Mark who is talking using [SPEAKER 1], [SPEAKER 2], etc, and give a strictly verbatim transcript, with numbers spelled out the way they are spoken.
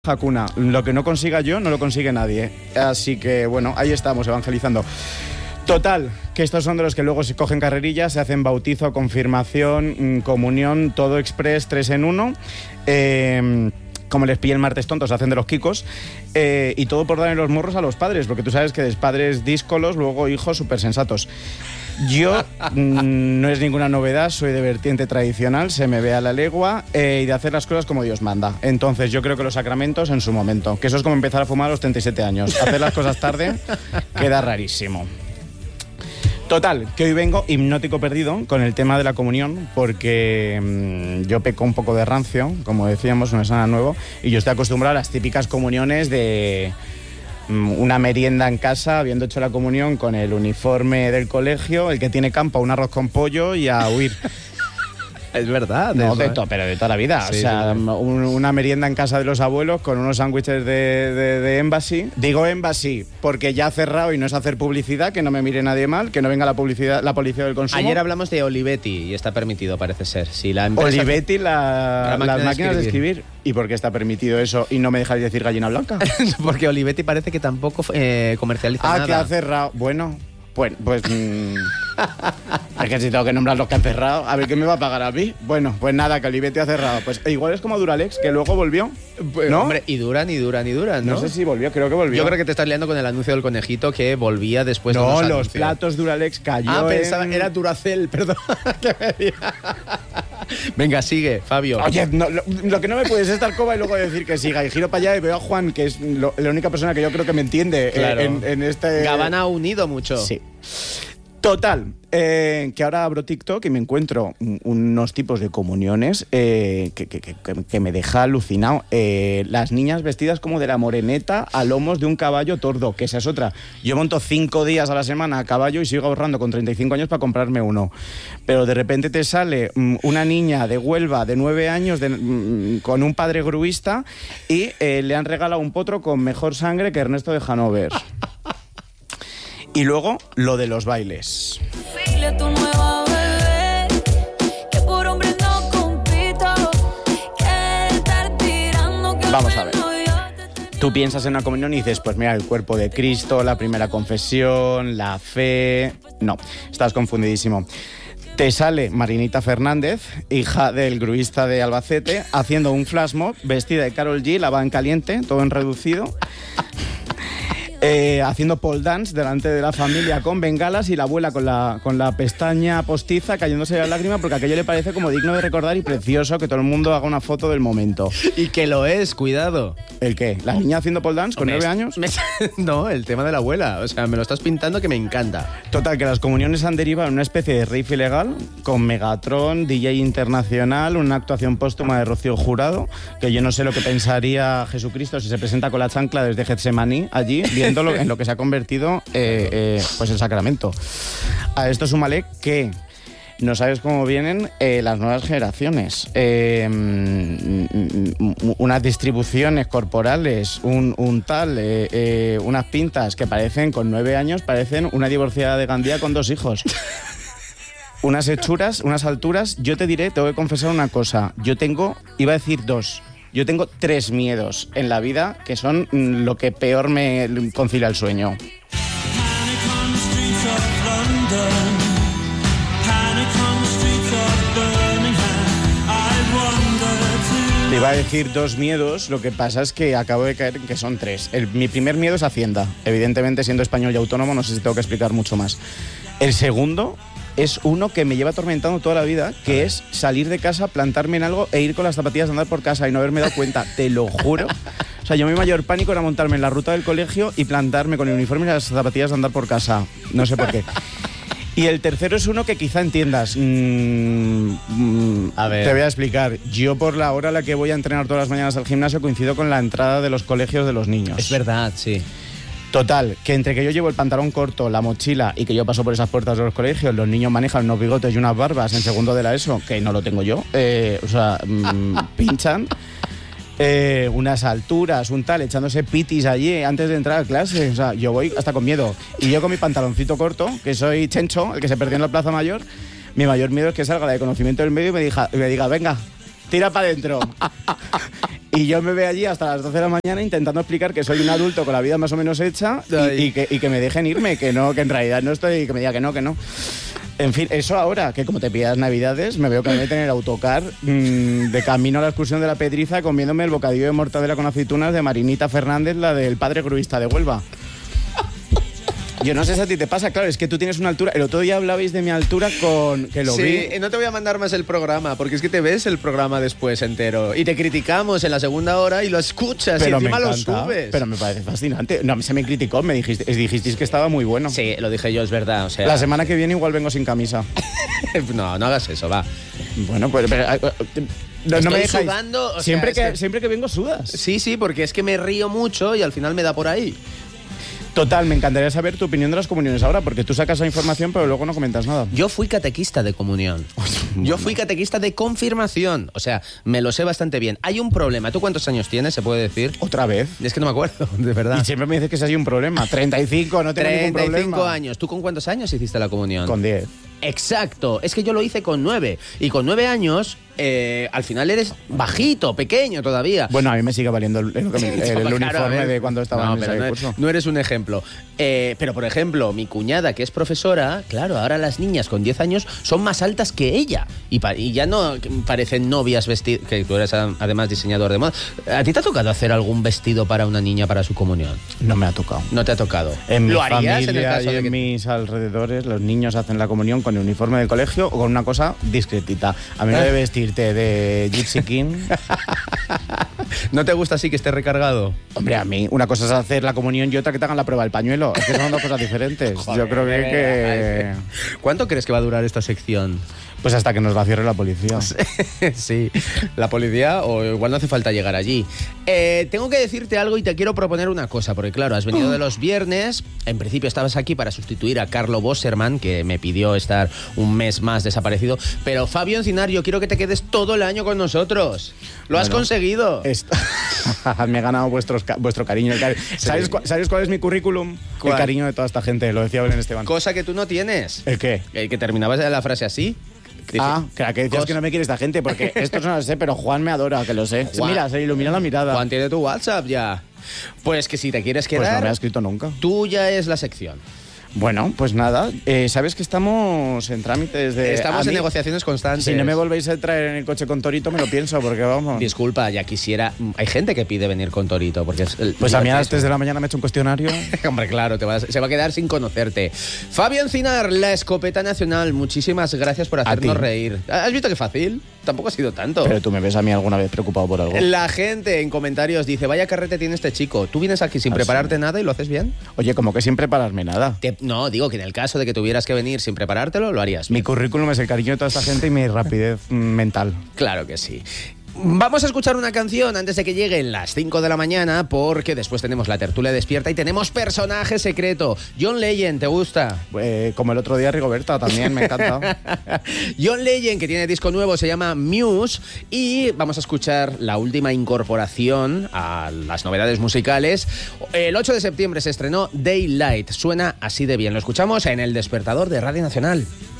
[SPEAKER 1] Hakuna, lo que no consiga yo no lo consigue nadie, así que bueno, ahí estamos evangelizando. Total, que estos son de los que luego se cogen carrerillas, se hacen bautizo, confirmación, comunión, todo express, tres en uno. Eh, como les pille el martes tontos, se hacen de los kikos, eh, y todo por darle los morros a los padres, porque tú sabes que de padres díscolos, luego hijos súper sensatos. Yo, no es ninguna novedad, soy de vertiente tradicional, se me ve a la legua, eh, y de hacer las cosas como Dios manda. Entonces yo creo que los sacramentos en su momento, que eso es como empezar a fumar a los treinta y siete años. Hacer las cosas tarde queda rarísimo. Total, que hoy vengo hipnótico perdido con el tema de la comunión, porque mmm, yo peco un poco de rancio, como decíamos, no es nada nuevo, y yo estoy acostumbrado a las típicas comuniones de una merienda en casa, habiendo hecho la comunión con el uniforme del colegio, el que tiene campa, un arroz con pollo y a huir.
[SPEAKER 2] Es verdad.
[SPEAKER 1] No,
[SPEAKER 2] eso,
[SPEAKER 1] de
[SPEAKER 2] ¿eh?
[SPEAKER 1] todo, pero de toda la vida.
[SPEAKER 2] Sí,
[SPEAKER 1] o sea,
[SPEAKER 2] sí, sí.
[SPEAKER 1] Un, una merienda en casa de los abuelos con unos sándwiches de, de, de Embassy. Digo Embassy porque ya ha cerrado y no es hacer publicidad, que no me mire nadie mal, que no venga la publicidad, la policía del consumo.
[SPEAKER 2] Ayer hablamos de Olivetti y está permitido, parece ser. Si la empresa...
[SPEAKER 1] Olivetti, la,
[SPEAKER 2] la máquina
[SPEAKER 1] las máquinas de escribir.
[SPEAKER 2] de escribir.
[SPEAKER 1] ¿Y por qué está permitido eso y no me dejáis decir gallina blanca?
[SPEAKER 2] Porque Olivetti parece que tampoco eh, comercializa
[SPEAKER 1] ah,
[SPEAKER 2] nada.
[SPEAKER 1] que ha cerrado. Bueno, pues... pues mmm... es que si tengo que nombrar los que han cerrado, a ver qué me va a pagar a mí. Bueno, pues nada, que Olivetti ha cerrado. Pues igual es como Duralex, que luego volvió, ¿no?
[SPEAKER 2] Hombre, y duran, y duran, y duran, ¿no?
[SPEAKER 1] No sé si volvió, creo que volvió.
[SPEAKER 2] Yo creo que te estás liando con el anuncio del conejito que volvía después de
[SPEAKER 1] No,
[SPEAKER 2] unos
[SPEAKER 1] los
[SPEAKER 2] anuncios.
[SPEAKER 1] platos Duralex cayó
[SPEAKER 2] Ah,
[SPEAKER 1] en...
[SPEAKER 2] pensaba, era Duracell, perdón. que me diga. Venga, sigue, Fabio.
[SPEAKER 1] Oye, no, lo, lo que no me puedes es dar coba y luego decir que siga. Y giro para allá y veo a Juan, que es lo, la única persona que yo creo que me entiende,
[SPEAKER 2] Claro.
[SPEAKER 1] eh, en, en este...
[SPEAKER 2] Gabana ha unido mucho.
[SPEAKER 1] Sí. Total, eh, que ahora abro TikTok y me encuentro unos tipos de comuniones eh, que, que, que, que me deja alucinado. Eh, las niñas vestidas como de la moreneta a lomos de un caballo tordo, que esa es otra. Yo monto cinco días a la semana a caballo y sigo ahorrando con treinta y cinco años para comprarme uno. Pero de repente te sale mm, una niña de Huelva de nueve años de, mm, con un padre gruista y eh, le han regalado un potro con mejor sangre que Ernesto de Hanover. Y luego, lo de los bailes. Vamos a ver. Tú piensas en una comunión y dices, pues mira, el cuerpo de Cristo, la primera confesión, la fe... No, estás confundidísimo. Te sale Marinita Fernández, hija del gruista de Albacete, haciendo un flash mob, vestida de Karol G, lavada en caliente, todo en reducido... Eh, haciendo pole dance delante de la familia con bengalas y la abuela con la, con la pestaña postiza cayéndose la lágrima porque aquello le parece como digno de recordar y precioso que todo el mundo haga una foto del momento.
[SPEAKER 2] Y que lo es, cuidado.
[SPEAKER 1] ¿El qué? ¿La niña haciendo pole dance con
[SPEAKER 2] Hombre,
[SPEAKER 1] nueve años?
[SPEAKER 2] Me... No, el tema de la abuela. O sea, me lo estás pintando que me encanta.
[SPEAKER 1] Total, que las comuniones han derivado en una especie de rave ilegal con Megatron, D J internacional, una actuación póstuma de Rocío Jurado, que yo no sé lo que pensaría Jesucristo si se presenta con la chancla desde Getsemaní allí, viendo Lo, en lo que se ha convertido eh, eh, pues el sacramento. A esto súmale que no sabes cómo vienen eh, las nuevas generaciones. Eh, unas distribuciones corporales, un, un tal, eh, eh, unas pintas que parecen, con nueve años, parecen una divorciada de Gandía con dos hijos. Unas hechuras, unas alturas. Yo te diré, tengo que confesar una cosa. Yo tengo, iba a decir dos. Yo tengo tres miedos en la vida que son lo que peor me concilia el sueño. Te iba a decir dos miedos, lo que pasa es que acabo de caer en que son tres. El, mi primer miedo es Hacienda. Evidentemente, siendo español y autónomo, no sé si tengo que explicar mucho más. El segundo es uno que me lleva atormentando toda la vida, que es salir de casa, plantarme en algo e ir con las zapatillas de andar por casa y no haberme dado cuenta, te lo juro. O sea, yo mi mayor pánico era montarme en la ruta del colegio y plantarme con el uniforme y las zapatillas de andar por casa. No sé por qué. Y el tercero es uno que quizá entiendas. Mm, mm,
[SPEAKER 2] a ver.
[SPEAKER 1] Te voy a explicar. Yo, por la hora a la que voy a entrenar todas las mañanas al gimnasio, coincido con la entrada de los colegios de los niños.
[SPEAKER 2] Es verdad, sí.
[SPEAKER 1] Total, que entre que yo llevo el pantalón corto, la mochila y que yo paso por esas puertas de los colegios, los niños manejan unos bigotes y unas barbas en segundo de la ESO, que no lo tengo yo, eh, o sea, mmm, pinchan, eh, unas alturas, un tal, echándose pitis allí antes de entrar a clase, o sea, yo voy hasta con miedo. Y yo con mi pantaloncito corto, que soy Chencho, el que se perdió en la Plaza Mayor, mi mayor miedo es que salga la de conocimiento del medio y me diga, me diga venga, tira para adentro. Y yo me veo allí hasta las doce de la mañana intentando explicar que soy un adulto con la vida más o menos hecha y, y, que, y que me dejen irme, que no, que en realidad no estoy, que me diga que no, que no. En fin, eso ahora, que como te pillas Navidades, me veo que me meten en el autocar mmm, de camino a la excursión de la Pedriza comiéndome el bocadillo de mortadela con aceitunas de Marinita Fernández, la del padre gruista de Huelva. Yo no sé si a ti te pasa, claro, es que tú tienes una altura. El otro día hablabais de mi altura con... que lo
[SPEAKER 2] sí,
[SPEAKER 1] vi.
[SPEAKER 2] no te voy a mandar más el programa, porque es que te ves el programa después entero. Y te criticamos en la segunda hora y lo escuchas
[SPEAKER 1] pero
[SPEAKER 2] y encima
[SPEAKER 1] me
[SPEAKER 2] lo
[SPEAKER 1] encanta,
[SPEAKER 2] subes.
[SPEAKER 1] Pero me parece fascinante. No, se me criticó, me dijiste, dijisteis que estaba muy bueno.
[SPEAKER 2] Sí, lo dije yo, es verdad. O sea...
[SPEAKER 1] La semana que viene igual vengo sin camisa.
[SPEAKER 2] no, no hagas eso, va.
[SPEAKER 1] Bueno, pues... Pero, no,
[SPEAKER 2] Estoy
[SPEAKER 1] no me dejáis.
[SPEAKER 2] sudando. O
[SPEAKER 1] siempre,
[SPEAKER 2] sea,
[SPEAKER 1] que,
[SPEAKER 2] es que...
[SPEAKER 1] siempre que vengo sudas.
[SPEAKER 2] Sí, sí, porque es que me río mucho y al final me da por ahí.
[SPEAKER 1] Total, me encantaría saber tu opinión de las comuniones ahora, porque tú sacas esa información pero luego no comentas nada.
[SPEAKER 2] Yo fui catequista de comunión.
[SPEAKER 1] Bueno.
[SPEAKER 2] Yo fui catequista de confirmación. O sea, me lo sé bastante bien. Hay un problema. ¿Tú cuántos años tienes, se puede decir?
[SPEAKER 1] ¿Otra vez?
[SPEAKER 2] Es que no me acuerdo, de verdad.
[SPEAKER 1] Y siempre me dices que ese hay un problema. treinta y cinco, no tengo ningún problema.
[SPEAKER 2] treinta y cinco años. ¿Tú con cuántos años hiciste la comunión?
[SPEAKER 1] Con diez.
[SPEAKER 2] Exacto. Es que yo lo hice con nueve. Y con nueve años... Eh, al final eres bajito, pequeño todavía.
[SPEAKER 1] Bueno, a mí me sigue valiendo el, el, el, el
[SPEAKER 2] claro,
[SPEAKER 1] uniforme de cuando estaba
[SPEAKER 2] no,
[SPEAKER 1] en
[SPEAKER 2] pero
[SPEAKER 1] ese
[SPEAKER 2] no,
[SPEAKER 1] curso.
[SPEAKER 2] No eres un ejemplo. Eh, pero, por ejemplo, mi cuñada, que es profesora, claro, ahora las niñas con diez años son más altas que ella. Y, pa y ya no parecen novias vestidas, que tú eres además diseñador de moda. ¿A ti te ha tocado hacer algún vestido para una niña para su comunión?
[SPEAKER 1] No me ha tocado.
[SPEAKER 2] No te ha tocado.
[SPEAKER 1] En mi
[SPEAKER 2] ¿Lo harías
[SPEAKER 1] familia
[SPEAKER 2] en el caso
[SPEAKER 1] y
[SPEAKER 2] de
[SPEAKER 1] en
[SPEAKER 2] que...
[SPEAKER 1] mis alrededores los niños hacen la comunión con el uniforme del colegio o con una cosa discretita. A mí no de vestirte de Gypsy King.
[SPEAKER 2] ¿No te gusta así que esté recargado?
[SPEAKER 1] Hombre, a mí una cosa es hacer la comunión y otra que te hagan la prueba del pañuelo. Es que son dos cosas diferentes.
[SPEAKER 2] Joder,
[SPEAKER 1] yo creo que, que...
[SPEAKER 2] ¿Cuánto crees que va a durar esta sección?
[SPEAKER 1] Pues hasta que nos la cierre la policía.
[SPEAKER 2] Sí, la policía, o igual no hace falta llegar allí. Eh, tengo que decirte algo y te quiero proponer una cosa, porque claro, has venido de los viernes, en principio estabas aquí para sustituir a Carlo Bosserman, que me pidió estar un mes más desaparecido, pero Fabio Encinar, yo quiero que te quedes todo el año con nosotros. Lo has
[SPEAKER 1] bueno,
[SPEAKER 2] conseguido.
[SPEAKER 1] Esto... me he ganado vuestros, vuestro cariño. Sí. ¿Sabes, cu ¿Sabes cuál es mi currículum?
[SPEAKER 2] ¿Cuál?
[SPEAKER 1] El cariño de toda esta gente, lo decía Belén Esteban.
[SPEAKER 2] Cosa que tú no tienes.
[SPEAKER 1] ¿El qué?
[SPEAKER 2] El que terminabas la frase así.
[SPEAKER 1] Ah, que la que decías que no me quiere esta gente, porque esto no lo sé, pero Juan me adora, que lo sé.
[SPEAKER 2] Juan.
[SPEAKER 1] Mira, se ilumina la mirada.
[SPEAKER 2] Juan tiene tu WhatsApp ya. Pues que si te quieres quedar...
[SPEAKER 1] Pues no me ha escrito nunca.
[SPEAKER 2] Tuya es la sección.
[SPEAKER 1] Bueno, pues nada, eh, sabes que estamos en trámites de...
[SPEAKER 2] Estamos en
[SPEAKER 1] mí,
[SPEAKER 2] negociaciones constantes.
[SPEAKER 1] Si no me volvéis a traer en el coche con Torito, me lo pienso, porque vamos...
[SPEAKER 2] Disculpa, ya quisiera... Hay gente que pide venir con Torito, porque es... El...
[SPEAKER 1] Pues a mí a las tres de la mañana me he hecho un cuestionario.
[SPEAKER 2] Hombre, claro, te vas, se va a quedar sin conocerte. Fabio Encinar, la escopeta nacional, muchísimas gracias por hacernos reír. ¿Has visto qué fácil? Tampoco ha sido tanto.
[SPEAKER 1] Pero tú me ves a mí alguna vez preocupado por algo.
[SPEAKER 2] La gente en comentarios dice, vaya carrete tiene este chico. Tú vienes aquí sin
[SPEAKER 1] ¿Ah,
[SPEAKER 2] prepararte
[SPEAKER 1] sí?
[SPEAKER 2] nada y lo haces bien.
[SPEAKER 1] Oye, como que sin prepararme nada.
[SPEAKER 2] Te... No, digo que en el caso de que tuvieras que venir sin preparártelo, lo harías bien.
[SPEAKER 1] Mi currículum es el cariño de toda esta gente y mi rapidez mental.
[SPEAKER 2] Claro que sí. Vamos a escuchar una canción antes de que lleguen las cinco de la mañana, porque después tenemos la tertulia despierta y tenemos personaje secreto. John Legend, ¿te gusta?
[SPEAKER 1] Eh, como el otro día Rigoberta, también me encanta.
[SPEAKER 2] John Legend, que tiene disco nuevo, se llama Muse, y vamos a escuchar la última incorporación a las novedades musicales. El ocho de septiembre se estrenó Daylight, suena así de bien. Lo escuchamos en El Despertador de Radio Nacional.